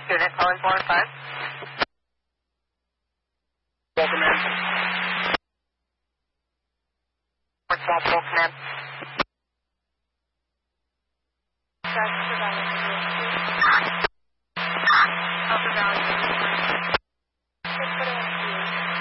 Unit calling 4 and 5. Welcome in. Fort Small Patrol Command. That's